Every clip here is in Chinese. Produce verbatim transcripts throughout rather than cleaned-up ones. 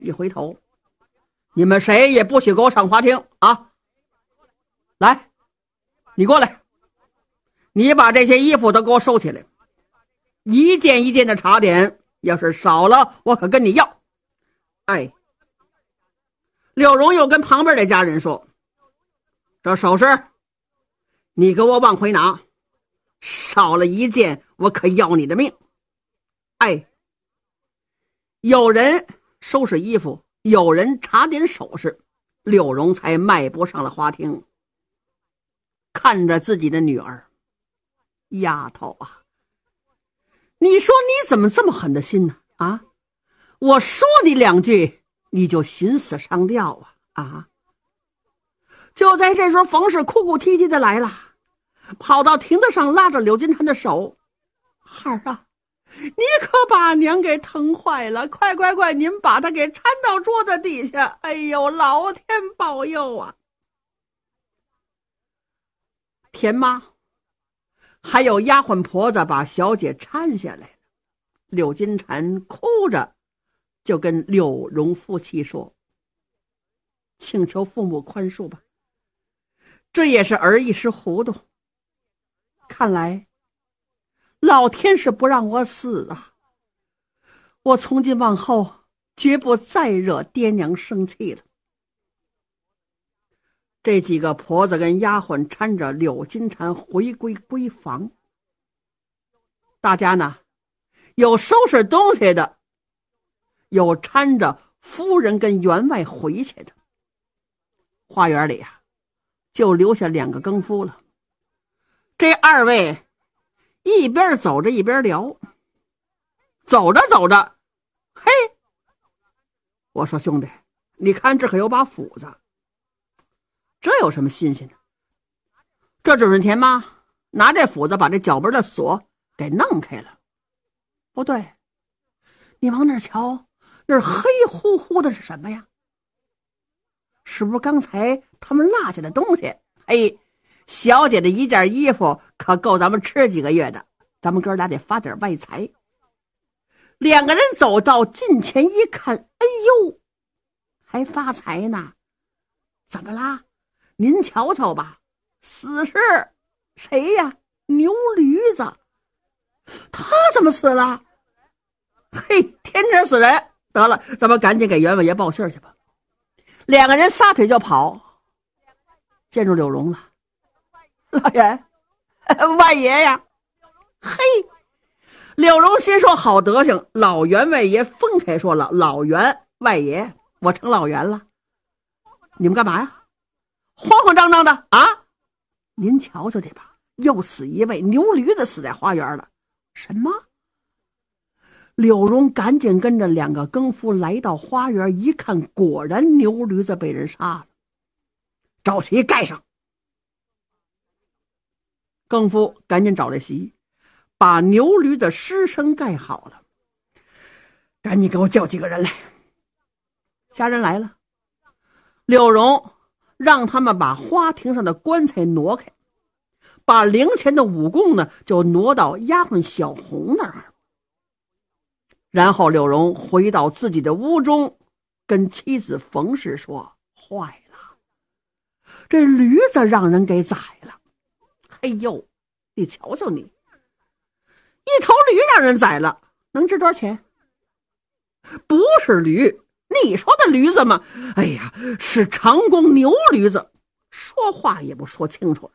一回头，你们谁也不许给我上花厅啊！来，你过来，你把这些衣服都给我收起来，一件一件的茶点，要是少了我可跟你要。哎，柳荣又跟旁边的家人说，这首饰你给我往回拿，少了一件我可要你的命。哎，有人收拾衣服，有人查点首饰，柳荣才迈步上了花厅，看着自己的女儿，丫头啊，你说你怎么这么狠的心呢？啊，我说你两句你就寻死上吊啊啊！就在这时候，冯氏哭哭啼啼的来了，跑到亭子上拉着柳金蝉的手，孩儿啊，你可把娘给疼坏了，快快快，您把她给搀到桌子底下，哎呦，老天保佑啊！田妈还有丫鬟婆子把小姐搀下来了，柳金蝉哭着就跟柳荣夫妻说，请求父母宽恕吧，这也是儿一时糊涂，看来老天是不让我死啊！我从今往后绝不再惹爹娘生气了。这几个婆子跟丫鬟搀着柳金蝉回归闺房，大家呢有收拾东西的，有搀着夫人跟员外回去的。花园里啊就留下两个更夫了，这二位一边走着一边聊，走着走着，嘿，我说兄弟，你看这可有把斧子，这有什么新鲜的？这准是田妈拿这斧子把这角门的锁给弄开了。不对，你往那儿瞧，那儿黑乎乎的是什么呀？是不是刚才他们落下的东西？嘿，小姐的一件衣服可够咱们吃几个月的，咱们哥俩得发点外财。两个人走到近前一看，哎呦，还发财呢！怎么啦？您瞧瞧吧，死是谁呀？牛驴子，他怎么死了？嘿，天天死人！得了，咱们赶紧给员外爷报信去吧。两个人撒腿就跑，见着柳荣了。老袁，外爷呀！嘿，柳荣心说好德行，老员外爷分开说了，老袁外爷，我成老袁了。你们干嘛呀？慌慌张张的啊！您瞧瞧去吧，又死一位牛驴子死在花园了。什么？柳荣赶紧跟着两个更夫来到花园，一看，果然牛驴子被人杀了，找席盖上。更夫赶紧找来席，把牛驴的尸身盖好了。赶紧给我叫几个人来。家人来了，柳荣让他们把花亭上的棺材挪开，把灵前的武功呢就挪到丫鬟小红那儿。然后柳荣回到自己的屋中，跟妻子冯氏说，坏了，这驴子让人给宰了。哎呦，你瞧瞧你，一头驴让人宰了，能值多少钱？不是驴，你说的驴子吗？哎呀，是长工牛驴子，说话也不说清楚了。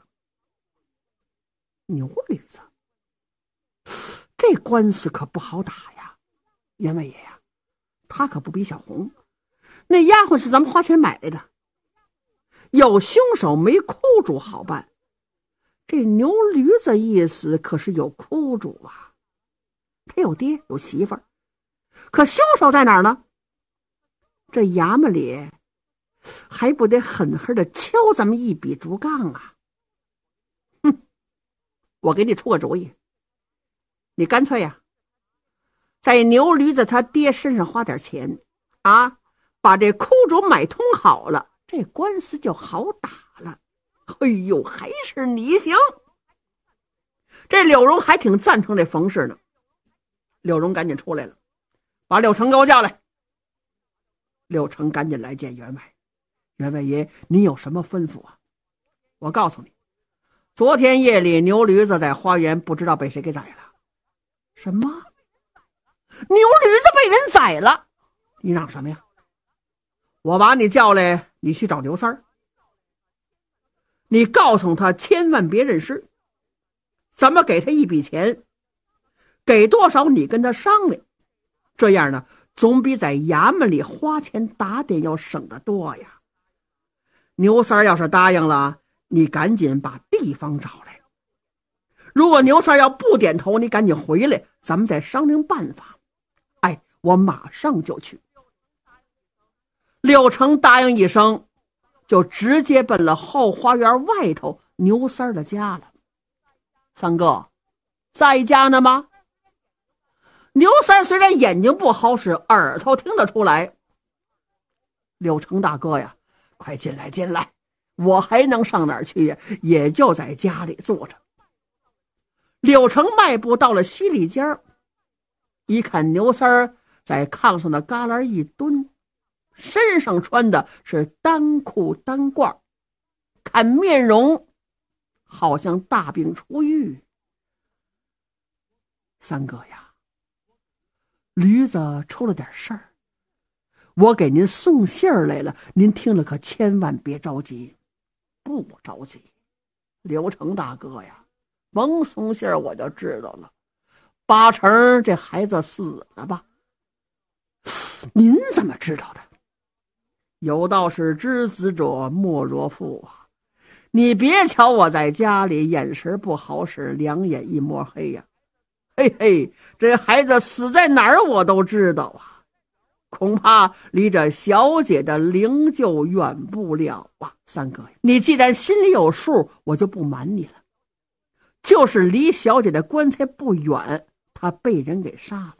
牛驴子，这官司可不好打呀。员外爷呀，他可不比小红，那丫鬟是咱们花钱买来的，有凶手没哭主好办。这牛驴子一死，可是有哭主啊，他有爹有媳妇儿，可凶手在哪儿呢？这衙门里还不得狠狠的敲咱们一笔竹杠啊！哼，我给你出个主意，你干脆呀，在牛驴子他爹身上花点钱啊，把这哭主买通好了，这官司就好打了。哎呦，还是你行！这柳荣还挺赞成这冯氏呢。柳荣赶紧出来了，把柳成给我叫来。 柳成赶紧来见员外。员外爷，您有什么吩咐啊？我告诉你，昨天夜里牛驴子在花园不知道被谁给宰了。什么？牛驴子被人宰了？你嚷什么呀？我把你叫来，你去找牛三儿，你告诉他千万别认尸，咱们给他一笔钱，给多少你跟他商量，这样呢总比在衙门里花钱打点要省得多呀。牛三儿要是答应了，你赶紧把地方找来，如果牛三儿要不点头，你赶紧回来，咱们再商量办法。哎，我马上就去。柳成答应一声，就直接奔了后花园外头牛三儿的家了。三哥在家呢吗？牛三儿虽然眼睛不好使，耳朵听得出来。柳成大哥呀，快进来进来，我还能上哪儿去呀？也就在家里坐着。柳成迈步到了洗礼间，一看牛三儿在炕上的旮旯一蹲，身上穿的是单裤单褂，看面容好像大病初愈。三哥呀，驴子出了点事儿，我给您送信儿来了，您听了可千万别着急。不着急，刘成大哥呀，甭送信儿我就知道了，八成这孩子死了吧？您怎么知道的？有道是知子者莫若父啊！你别瞧我在家里眼神不好使，两眼一抹黑呀、啊，嘿嘿，这孩子死在哪儿我都知道啊，恐怕离这小姐的灵柩远不了啊。三哥，你既然心里有数，我就不瞒你了，就是离小姐的棺材不远，她被人给杀了。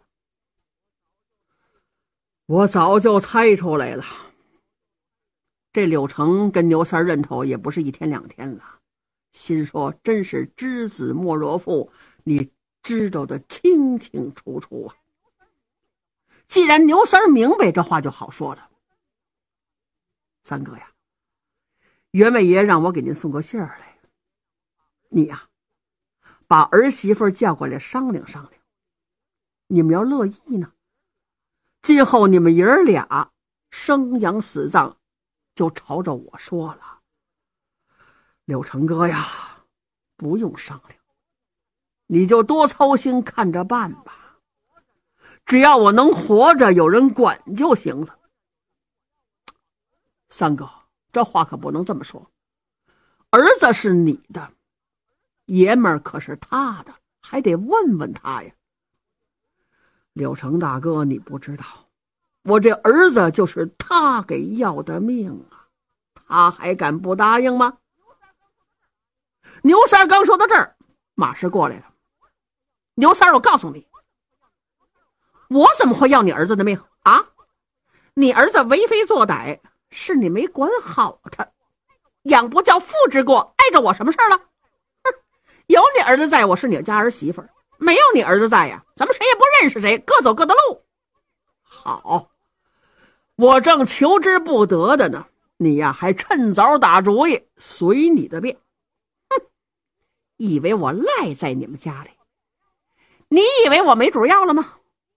我早就猜出来了。这柳成跟牛三认头也不是一天两天了，心说真是知子莫若父，你知道的清清楚楚啊。既然牛三明白，这话就好说了。三哥呀，员外爷让我给您送个信儿来，你呀把儿媳妇叫过来商量商量，你们要乐意呢，今后你们爷儿俩生养死葬就朝着我说了。柳成哥呀，不用商量，你就多操心看着办吧，只要我能活着，有人管就行了。三哥，这话可不能这么说，儿子是你的，爷们儿可是他的，还得问问他呀。柳成大哥，你不知道，我这儿子就是他给要的命啊，他还敢不答应吗？牛三刚说到这儿，马氏过来了。牛三，我告诉你，我怎么会要你儿子的命啊？你儿子为非作歹，是你没管好他，养不教父之过，碍着我什么事儿了？哼，有你儿子在，我是你家儿媳妇儿；没有你儿子在呀，咱们谁也不认识谁，各走各的路。好，我正求之不得的呢，你呀还趁早打主意，随你的便。哼，以为我赖在你们家里？你以为我没主要了吗？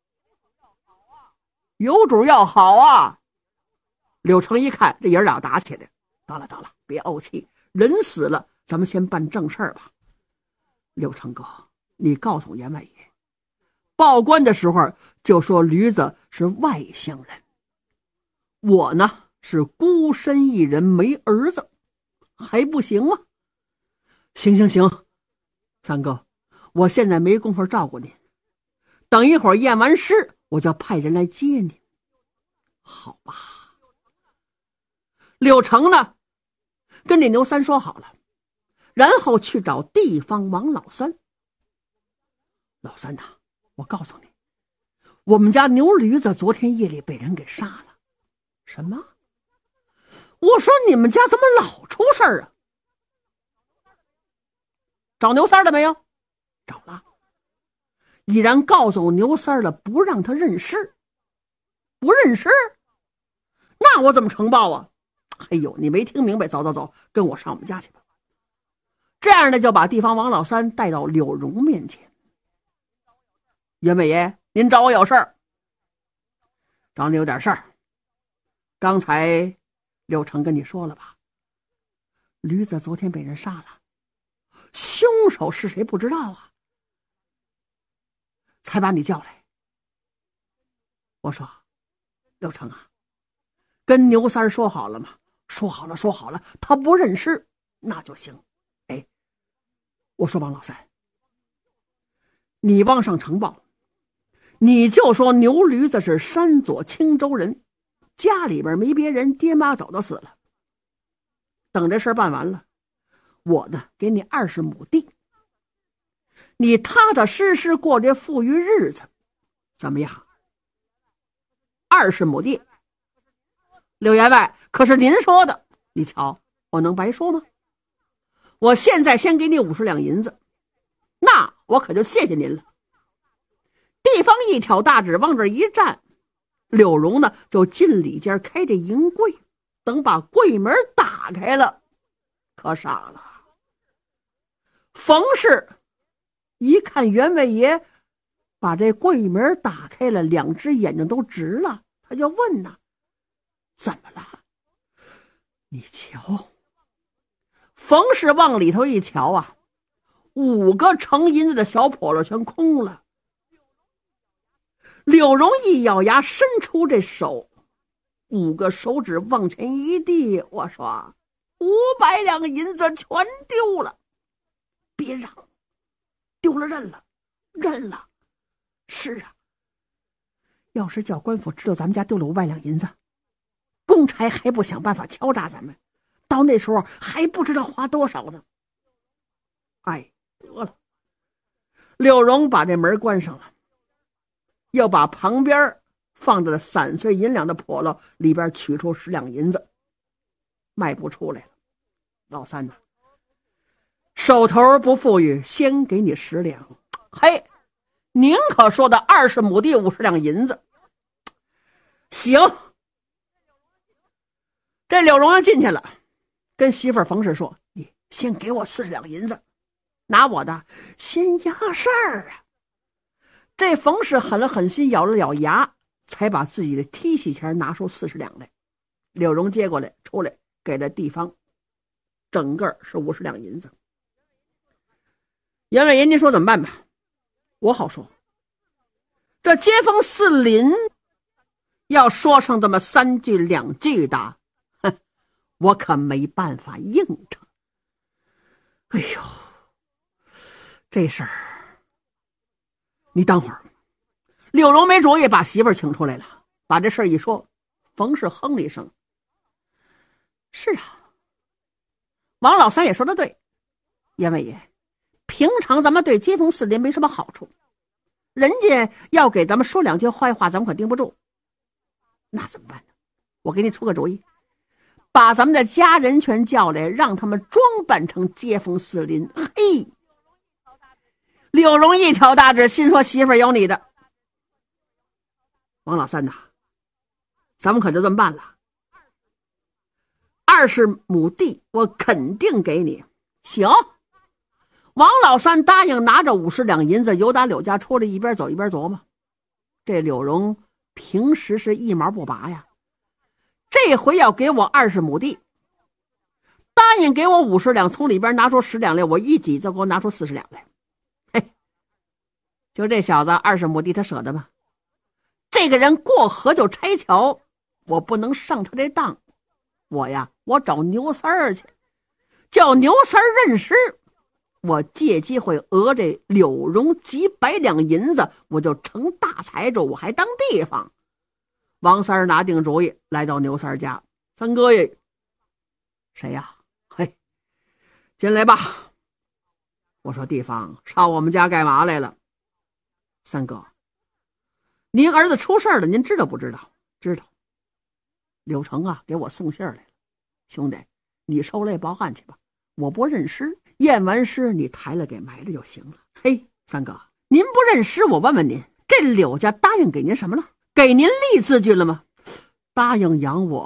有主要好啊！柳成一看这爷俩打起来，得了得了，别怄气，人死了，咱们先办正事儿吧。柳成哥，你告诉员外爷，报官的时候就说驴子是外乡人，我呢是孤身一人，没儿子，还不行吗？行行行，三哥，我现在没工夫照顾你，等一会儿验完尸，我就派人来接你。好吧。柳成呢跟这牛三说好了，然后去找地方王老三。老三呐，我告诉你，我们家牛驴子昨天夜里被人给杀了。什么？我说你们家怎么老出事儿啊？找牛三了没有？找了。已然告诉牛三了，不让他认尸。不认尸？ 那我怎么呈报啊？哎呦，你没听明白，走走走，跟我上我们家去吧。这样的就把地方王老三带到柳荣面前。袁伟爷，您找我有事儿？找你有点事儿。刚才柳成跟你说了吧，驴子昨天被人杀了，凶手是谁不知道啊，才把你叫来。我说柳成啊，跟牛三说好了吗？说好了说好了，他不认尸那就行。哎，我说王老三，你往上呈报，你就说牛驴子是山左青州人，家里边没别人，爹妈早都死了。等这事办完了，我呢给你二十亩地，你踏踏实实过这富裕日子，怎么样？二十亩地，柳员外，可是您说的，你瞧，我能白说吗？我现在先给你五十两银子，那我可就谢谢您了。地方一挑大指往这一站，柳荣呢就进里间开这银柜，等把柜门打开了，可傻了。冯氏一看员外爷把这柜门打开了，两只眼睛都直了，他就问呐：怎么了？你瞧。冯氏往里头一瞧啊，五个盛银子的小笸箩全空了。柳荣一咬牙，伸出这手，五个手指往前一递，我说五百两银子全丢了。别嚷，丢了认了，认了。是啊，要是叫官府知道咱们家丢了五百两银子，公差还不想办法敲诈咱们，到那时候还不知道花多少呢。哎，得了。柳荣把这门关上了，又把旁边放着散碎银两的笸箩里边取出十两银子，迈步出来了。老三呐，手头不富裕，先给你十两。嘿，您可说的二十亩地五十两银子，行。这柳荣进去了，跟媳妇冯氏说：“你先给我四十两银子，拿我的先压事儿啊。”这冯氏狠了狠心，咬了咬牙，才把自己的提息钱拿出四十两来。柳荣接过来，出来给了地方，整个是五十两银子。员外爷，您说怎么办吧？我好说。这街坊四邻要说上这么三句两句的，哼，我可没办法应承。哎呦，这事儿你等会儿。柳荣没主意，把媳妇儿请出来了，把这事儿一说，冯氏哼了一声：“是啊，王老三也说的对，员外爷，平常咱们对街坊四邻没什么好处，人家要给咱们说两句坏话，咱们可盯不住。那怎么办呢？我给你出个主意，把咱们的家人全叫来，让他们装扮成街坊四邻。”嘿，柳荣一挑大指，心说媳妇儿有你的。王老三呐，咱们可就这么办了。二十亩地我肯定给你。行。王老三答应，拿着五十两银子由打柳家出来，一边走一边琢磨。这柳荣平时是一毛不拔呀，这回要给我二十亩地，答应给我五十两，从里边拿出十两来，我一挤就给我拿出四十两来。嘿，就这小子二十亩地他舍得吗？这个人过河就拆桥，我不能上他这当。我呀，我找牛三儿去，叫牛三儿认尸。我借机会讹这柳荣几百两银子，我就成大财主，我还当地方。王三儿拿定主意，来到牛三儿家。三哥爷，谁呀？嘿，进来吧。我说地方上我们家干嘛来了？三哥，您儿子出事了，您知道不知道？知道。柳成啊，给我送信来了。兄弟，你受累报案去吧，我不认尸，验完尸你抬了给埋了就行了。嘿，三哥，您不认尸，我问问您，这柳家答应给您什么了？给您立字据了吗？答应养我